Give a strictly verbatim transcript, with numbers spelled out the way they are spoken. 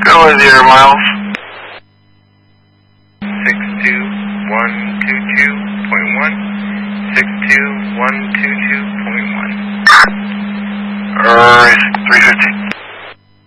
Go with your miles. six two one two two point one. six two one two two point one. Earth three fifty.